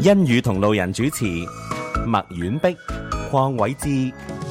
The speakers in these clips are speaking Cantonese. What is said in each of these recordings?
恩語同路人主持麥婉碧、鄺偉志。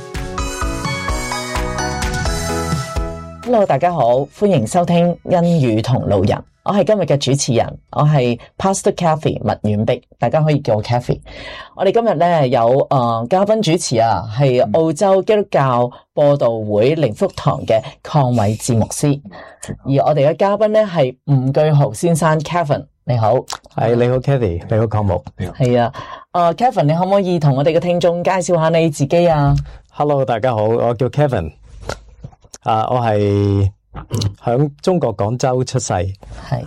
Hello， 大家好，歡迎收聽恩語同路人。我係今日嘅主持人，我係 Pastor Kathy 麥婉碧，大家可以叫我 Kathy。我哋今日咧有嘉賓主持啊，係澳洲基督教播道會靈福堂嘅鄺偉志牧師，而我哋嘅嘉賓咧係吳巨豪先生 Kevin。你好， 係你好 Kathy， 你好鄺牧，你好。 係啊，Kevin， 你可唔可以同我哋嘅聽眾介紹下你自己啊 ？Hello， 大家好，我叫 Kevin。我係響中國廣州出世，係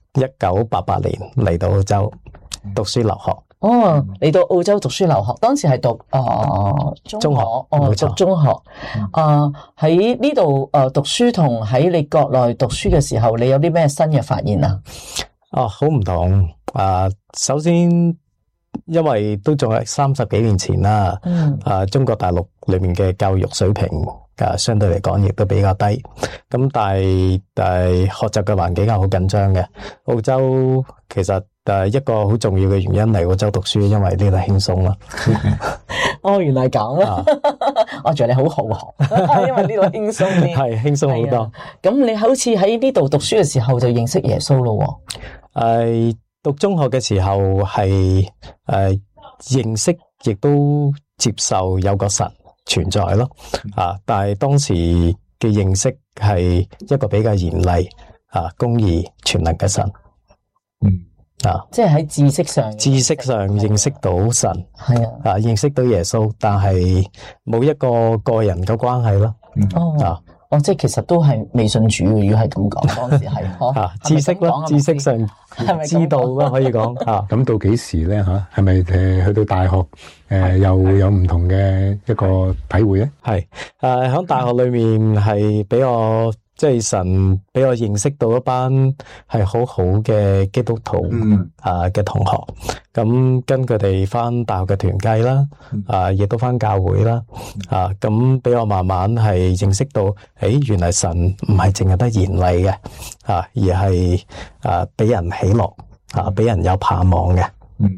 1988年嚟到澳洲讀書留學。 哦，嚟到澳洲讀書留學，當時係讀中學，讀中學。喺呢度讀書同喺你國內讀書嘅時候，你有啲咩新嘅發現啊？ 好唔同。首先因為都仲係30幾年前啦，中國大陸裏面嘅教育水平相對嚟講亦都比較低，咁但係學習嘅環境係好緊張嘅。澳洲其實一個好重要嘅原因嚟澳洲讀書，因為呢度輕鬆啦。 原來咁啊！我覺得你好豪學，因為呢度輕鬆啲， 係輕鬆好多。 咁你好似喺呢度讀書嘅時候就認識耶穌咯？ 讀中學嘅時候係認識，亦都接受有個神存在咯。但係當時嘅認識係一個比較嚴厲公義全能嘅神。 即係喺知識上認識到神，係認識到耶穌，但係冇一個人嘅關係咯。 即係其實都係未信主嘅，如果係咁講，當時係知識咯，知識上知道咯，可以講。 咁到幾時咧？係咪去到大學又有唔同嘅一個體會咧？ 係喺大學裏面係俾我即係神俾我認識到一班係好好嘅基督徒嘅同學，咁跟佢哋翻大學嘅團契啦，亦都翻教會啦，咁俾我慢慢係認識到，原來神唔係淨係得嚴厲嘅，而係俾人喜樂，俾人有盼望嘅，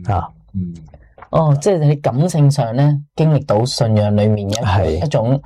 即係喺感性上咧，經歷到信仰裏面一種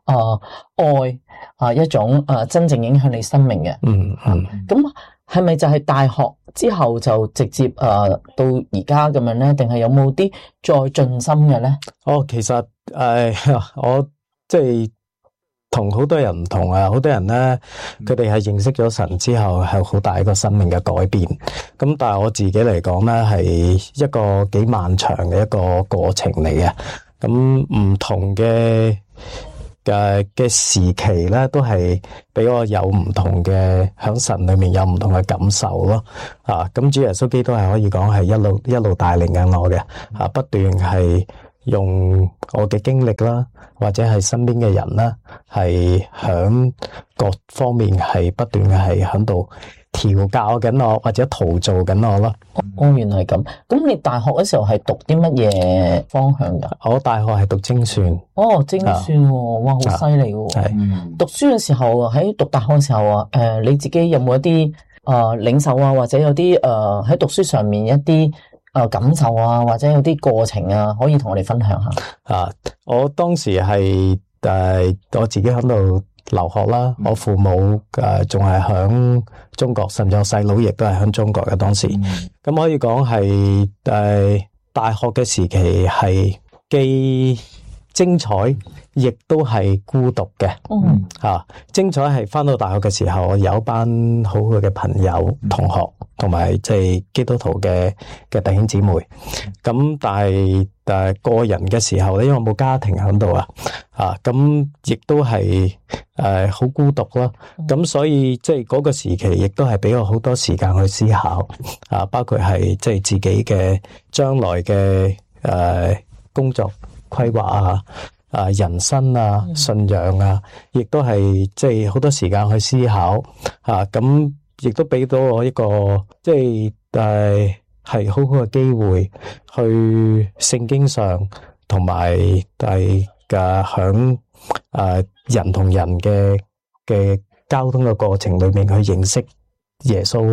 愛一種真正影響你生命嘅。咁係咪就係大學之後就直接到而家咁樣咧？定係有冇啲再進深嘅咧？ 其實我即係同好多人唔同啊！好多人咧，佢哋係認識咗神之後係好大一個生命嘅改變。咁但係我自己嚟講咧，係一個幾漫長嘅一個過程嚟嘅。咁唔同嘅時期咧，都係俾我有唔同嘅喺神裏面有唔同嘅感受咯。咁主耶穌基督係可以講係一路帶領緊我嘅，不斷係用我嘅經歷啦，或者係身邊嘅人啦，係響各方面係不斷係響度調教緊我，或者陶造緊我咯。 原來係咁。咁你大學嘅時候係讀啲乜嘢方向噶？ 我大學係讀精算。 精算，哇，好犀利喎！讀書嘅時候，喺讀大學嘅時候你自己有冇一啲領受啊，或者有啲喺讀書上面一啲感受啊，或者有啲過程啊，可以同我哋分享下？ 我當時係我自己喺度留學啦，我父母仲係響中國，甚至我細佬亦都係響中國嘅當時。咁可以講係大學嘅時期係既精彩，亦都係孤獨嘅。精彩係返到大學嘅時候，我有一班好好嘅朋友、同學，同埋即係基督徒嘅弟兄姊妹。咁但係個人嘅時候咧，因為我冇家庭喺度咁亦都係好孤獨啦。咁所以即係嗰個時期，亦都係俾我好多時間去思考包括係即係自己嘅將來嘅工作規劃人生信仰亦都係即係好多時間去思考咁亦都俾到我一個即係係好好嘅機會去聖經上同埋響人同人嘅交通嘅過程裏面去認識耶穌咯。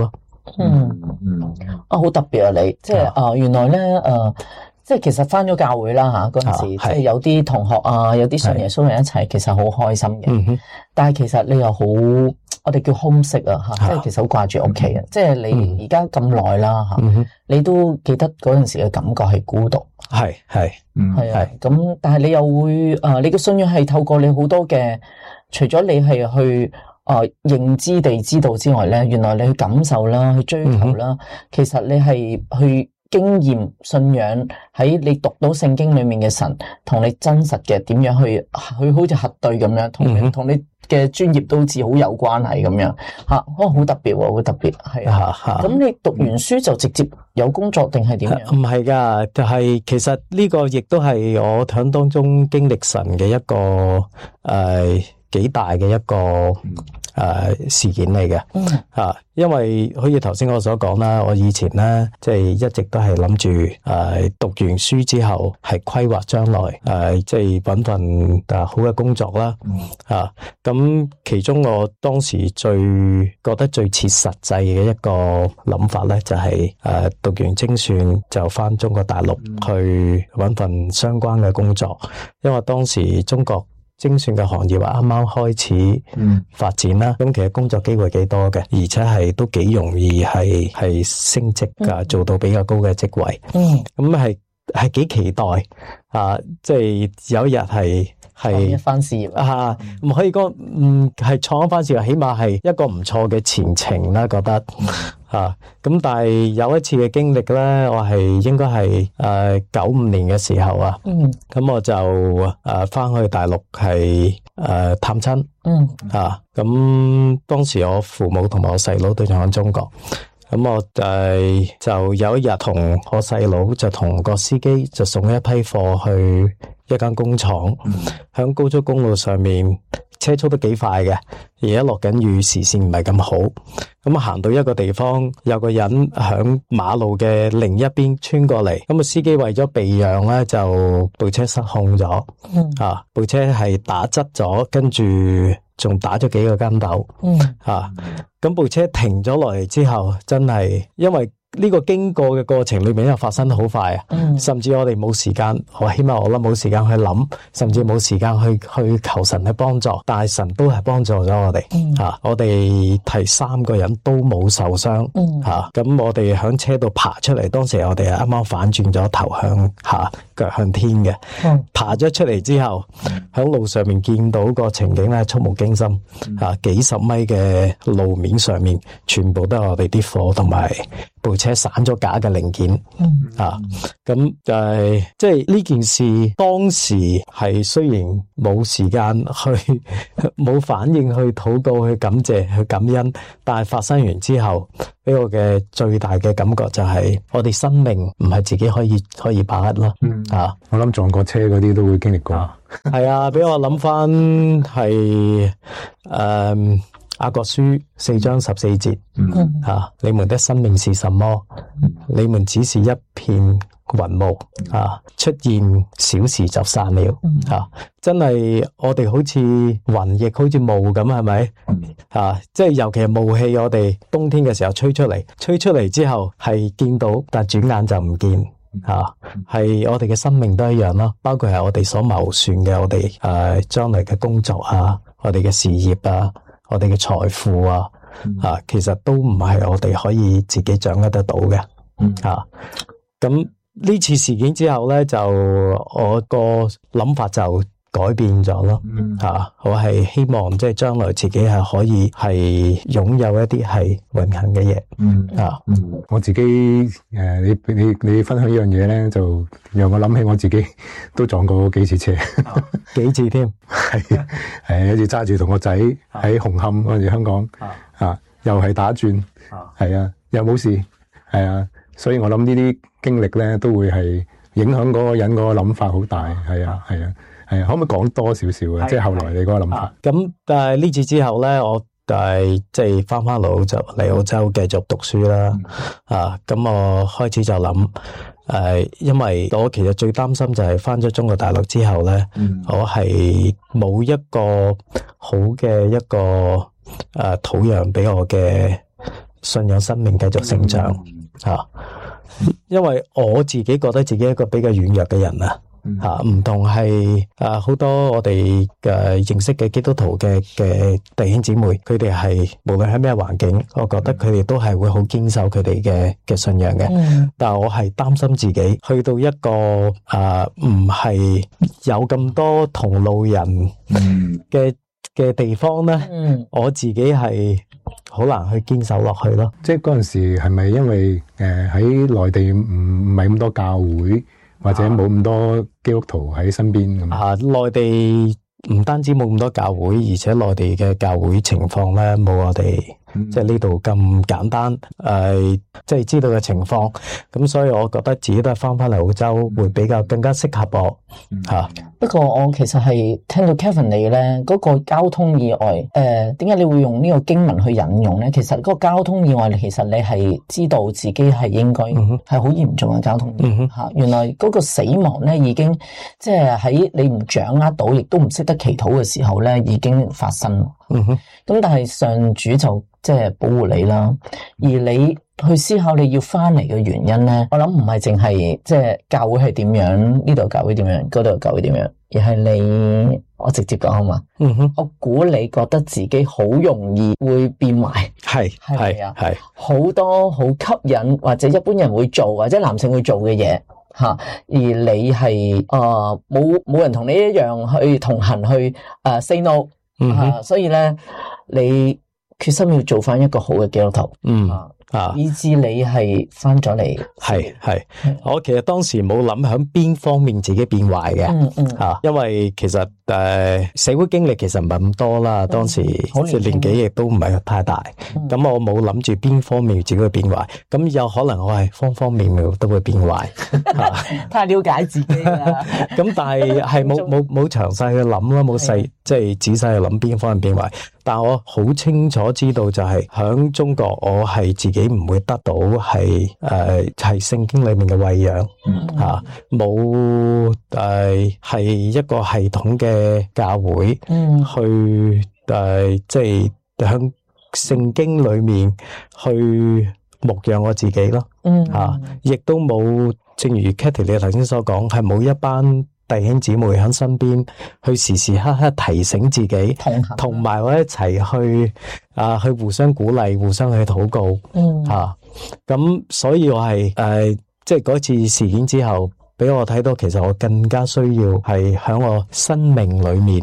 好特別啊！你即係原來咧即係其實返咗教會啦嗰陣時，即係有啲同學啊，有啲信耶穌人一齊，其實好開心嘅。但係其實你又好，我哋叫 homesick 啊即係其實好掛住屋企啊。即係你而家咁耐啦你都記得嗰陣時嘅感覺係孤獨。係啊，咁但係你又會你嘅信仰係透過你好多嘅，除咗你係去認知地知道之外咧，原來你去感受啦，去追求啦，其實你係去經驗信仰喺你讀到聖經裏面嘅神同你真實嘅點樣去好似核對咁樣，同你嘅專業都好似好有關係咁樣好特別喎，好特別係啊。咁你讀完書就直接有工作定係點樣？唔係噶， 就係其實呢個亦都係我響當中經歷神嘅一個幾大嘅一個事件嚟嘅。因為好似頭先我所講啦，我以前咧即係一直都係諗住讀完書之後係規劃將來即係搵份好嘅工作啦。咁其中我當時覺得最切實際嘅一個諗法咧，就係讀完精算就返中國大陸去搵份相關嘅工作，因為當時中國精算嘅行業啱啱開始發展啦，咁其實工作機會幾多嘅，而且係都幾容易係升職噶，做到比較高嘅職位。咁係幾期待即係有一日係一番事業唔可以講係創一番事業，起碼係一個唔錯嘅前程啦，覺得咁但係有一次嘅經歷咧，我係應該係95年嘅時候咁我就翻去大陸係探親咁當時我父母同埋我細佬都仲喺中國，咁我就有一日同我細佬就同個司機就送一批貨去一間工廠，響高速公路上面車速都幾快嘅，而家落緊雨，視線唔係咁好。咁行到一個地方，有個人響馬路嘅另一邊穿過嚟，咁司機為咗避讓咧，就部車失控咗，部車係打側咗，跟住仲打咗幾個跟斗，咁部車停咗落嚟之後，真係因為呢個經過嘅過程裏面又發生得好快甚至我哋冇時間，起碼我冇時間去諗，甚至冇時間去求神去幫助，但係神都係幫助咗我哋我哋係3個人都冇受傷咁我哋響車度爬出嚟，當時我哋啱啱反轉咗頭向下，腳向天嘅爬咗出嚟之後，響路上面見到個情景咧，觸目驚心幾十米嘅路面上面全部都係我哋啲貨同埋部車散咗架嘅零件咁就係即係呢件事當時係雖然冇時間去冇反應去禱告去感謝去感恩，但係發生完之後俾我嘅最大嘅感覺就係我哋生命唔係自己可以把握咯我諗撞過車嗰啲都會經歷過係啊，俾我諗翻係雅各書4章14節你們的生命是什麼？你們只是一片雲霧出現小時就散了真係我哋好似雲亦好似霧咁，係咪即係尤其係霧氣，我哋冬天嘅時候吹出嚟之後係見到，但轉眼就唔見係我哋嘅生命都一樣咯，包括係我哋所謀算嘅我哋將來嘅工作我哋嘅事業我哋嘅財富其實都唔係我哋可以自己掌握得到嘅咁呢次事件之後咧，就我個諗法就改變咗咯我係希望即係將來自己係可以係擁有一啲係永恆嘅嘢我自己你分享呢樣嘢咧，就讓我諗起我自己都撞過幾次車幾次添係有次揸住同個仔喺紅磡嗰陣時香港又係打轉又冇事所以我諗呢啲經歷咧都會係影響嗰個人嗰個諗法好大可唔可以講多少少即係後來你嗰個諗法咁但係呢次之後咧，我即係翻嚟澳洲繼續讀書啦咁我開始就諗因為我其實最擔心就係翻咗中國大陸之後咧我係冇一個好嘅一個土壤俾我嘅信仰生命繼續成長吓。因為我自己覺得自己係一個比較軟弱嘅人啊。唔同係好多我哋嘅認識嘅基督徒嘅弟兄姊妹，佢哋係無論喺咩環境，我覺得佢哋都係會好堅守佢哋嘅信仰嘅。但係我係擔心自己去到一個唔係有咁多同路人嘅地方咧，我自己係好難去堅守落去咯。 即係嗰陣時係咪因為喺內地唔係咁多教會？或者冇咁多基督徒喺身邊咁。 內地唔單止冇咁多教會，而且內地嘅教會情況咧冇我哋即係呢度咁簡單。即係知道嘅情況，咁所以我覺得自己都係翻嚟澳洲會比較更加適合我吓。 不過我其實係聽到 Kevin 你咧嗰個交通意外，點解你會用呢個經文去引用咧？其實嗰個交通意外，其實你係知道自己係應該係好嚴重嘅交通意外吓。原來嗰個死亡咧已經即係喺你唔掌握到，亦都唔識得祈禱嘅時候咧，已經發生。咁但係上主就即係保護你啦，而你去思考你要翻嚟嘅原因咧，我諗唔係淨係即係教會係點樣，呢度教會點樣，嗰度教會點樣，而係你，我直接講好嘛？我估你覺得自己好容易會變壞，係咪啊？係好多好吸引或者一般人會做或者男性會做嘅嘢吓，而你係冇人同你一樣去同行去say no。所以咧，你決心要做翻一個好嘅基督徒，以至你係翻咗嚟。 係，我其實當時冇諗響邊方面自己變壞嘅，因為其實社會經歷其實唔係咁多啦，當時即係年紀亦都唔係太大，咁我冇諗住邊方面自己會變壞，咁有可能我係方方面面都會變壞， 太了解自己啦。 咁但係冇詳細去諗啦，冇細即係仔細去諗邊方面變壞，但我好清楚知道就係響中國我係自己唔會得到係聖經裏面嘅餵養冇係一個系統嘅教會去即係響聖經裏面去牧養我自己咯，亦都冇正如 Katie 你頭先所講，係冇一班弟兄姊妹喺身邊去時時刻刻提醒自己，同埋我一齊去互相鼓勵，互相去禱告咁所以我係即係嗰次事件之後，俾我睇到其實我更加需要係喺我生命裏面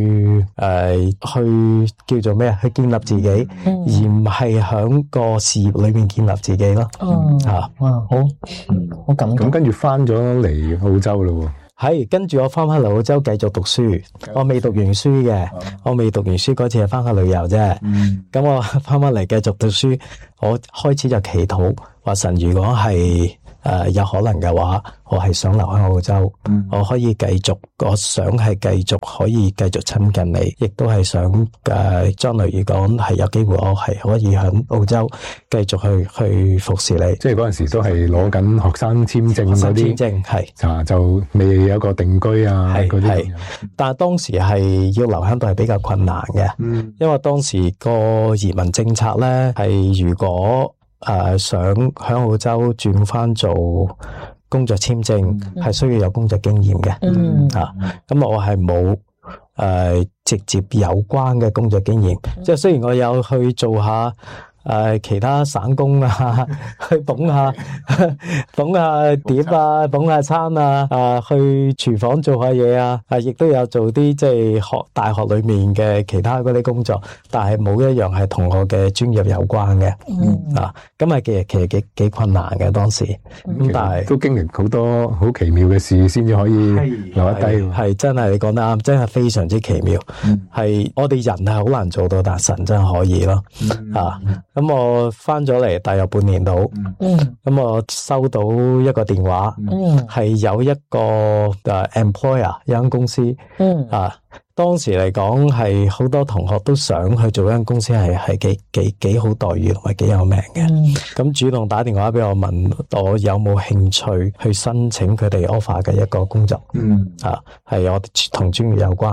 去叫做咩啊？去建立自己，而唔係喺個事業裏面建立自己咯。 哇，好感動。 咁跟住翻咗嚟澳洲咯。 係，跟住我翻嚟澳洲繼續讀書，我未讀完書嘅，我未讀完書嗰次係翻去旅遊啫。咁我翻嚟繼續讀書，我開始就祈禱，話神如果係有可能嘅話，我係想留喺澳洲，我可以繼續，我想係繼續可以繼續親近你，亦都係想將來如果係有機會，我係可以喺澳洲繼續去服侍你。 即係嗰陣時都係攞緊學生簽證嗰啲， 簽證係就未有一個定居啊嗰啲。 但係當時係要留喺度係比較困難嘅，因為當時個移民政策咧係如果想喺澳洲轉翻做工作簽證，係需要有工作經驗嘅。咁我係冇直接有關嘅工作經驗，即係雖然我有去做下其他散工啊，去捧下碟啊，捧下餐啊，去廚房做下嘢啊，亦都有做啲即係大學裏面嘅其他嗰啲工作，但係冇一樣係同我嘅專業有關嘅。咁係其實幾困難嘅當時，咁但係都經歷好多好奇妙嘅事，先至可以留得低。 係真係你講得啱，真係非常之奇妙。係我哋人係好難做到，但神真係可以咯。咁我翻咗嚟大約半年度，咁我收到一個電話，係有一個employer 一間公司，當時嚟講係好多同學都想去做一間公司，係幾好待遇同埋幾有名嘅。咁主動打電話俾我問我有冇興趣去申請佢哋 offer 嘅一個工作，係我同專業有關嘅。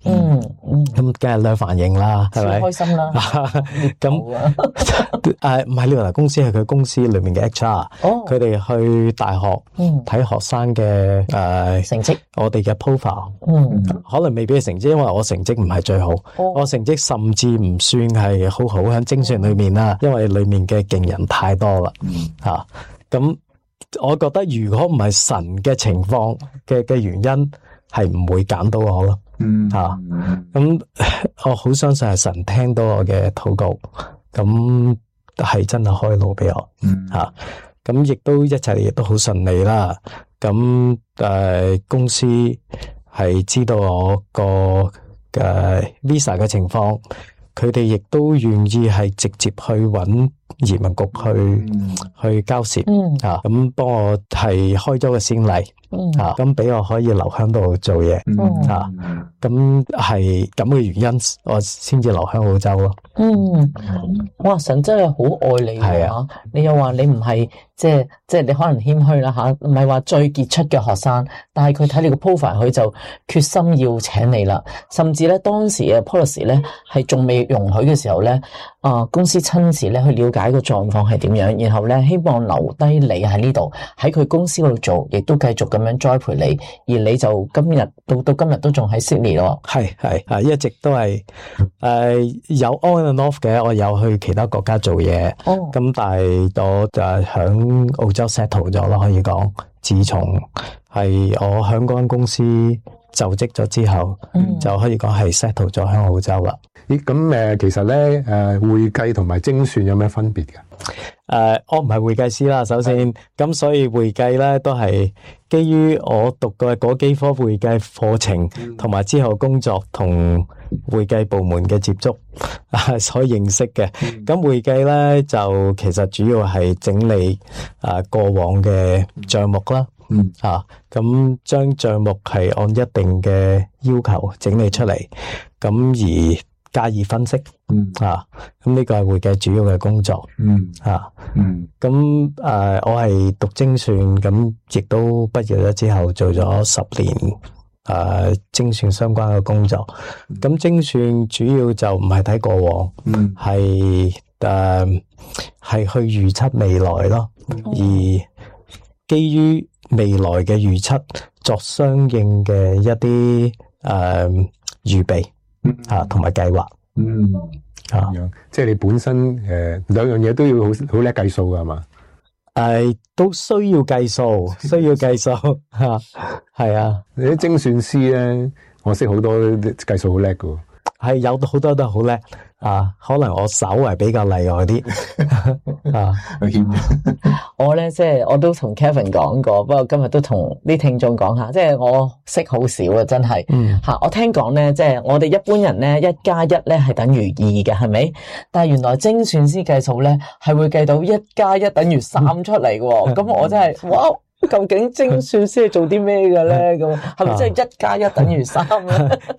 咁梗係兩反應啦，係咪？ 開心啦。 咁唔係獵頭公司，係佢公司裏面嘅 HR，佢哋去大學睇學生嘅成績， 我哋嘅 profile，可能未必係成績，因為我成績唔係最好，我成績甚至唔算係好好喺精算裏面啦，因為裏面嘅勁人太多啦，咁我覺得如果唔係神嘅情況嘅原因，係唔會揀到我咯。咁我好相信係神聽到我嘅禱告，咁係真係開路俾我。咁亦都一切亦都好順利啦。咁公司係知道我個visa 嘅情況，佢哋亦都願意係直接去揾移民局去交涉，咁幫我係開咗個先例，咁俾我可以留喺度做嘢，咁係咁嘅原因，我先至留喺澳洲咯。 哇！神真係好愛你啊！你又話你唔係即係你可能謙虛啦吓，唔係話最傑出嘅學生，但係佢睇你個 profile，佢就決心要請你啦。甚至咧當時嘅 policy 咧係仲未容許嘅時候咧，公司親自咧去了解個狀況係點樣，然後咧希望留低你喺呢度喺佢公司嗰度做，亦都繼續咁樣栽培你，而你就今日到今日都仲喺 Sydney 咯。 係一直都係有 on and off 嘅，我有去其他國家做嘢，咁但係我就係響澳洲 settle 咗啦，可以講。自從係我響嗰間公司就職咗之後，就可以講係 settle 咗響澳洲啦。 咦，咁其實咧會計同埋精算有咩分別㗎？ 我唔係會計師啦，首先，咁所以會計咧都係基於我讀嘅嗰幾科會計課程，同埋之後工作同會計部門嘅接觸所認識嘅。咁會計咧就其實主要係整理過往嘅賬目啦，咁將賬目係按一定嘅要求整理出嚟，咁而加以分析，咁呢個係會計主要嘅工作，咁我係讀精算，咁亦都畢業咗之後做咗10年，精算相關嘅工作。咁精算主要就唔係睇過往，係去預測未來咯，而基於未來嘅預測，作相應嘅一啲預備。同埋計劃， 咁樣，即係你本身兩樣嘢都要好叻計數噶係嘛？ 都需要計數，係啊。 你啲精算師咧，我識好多計數好叻噶。 係有好多都好叻可能我稍為比較例外啲我咧即係我都同 Kevin 講過，不過今日都同啲聽眾講下，即係我識好少啊，真係我聽講咧，即係我哋一般人咧1+1咧係等於2嘅，係咪？但係原來精算師計數咧係會計到1+1等於3出嚟嘅，咁我真係哇！究竟精算師係做啲咩嘅咧？咁係咪真係1+1等於3咧？